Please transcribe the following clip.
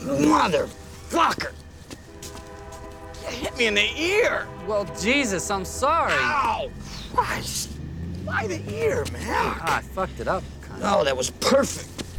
Motherfucker! You hit me in the ear! Well, Jesus, I'm sorry. Ow! Christ! Why the ear, man? Ah, I fucked it up. No, that was perfect.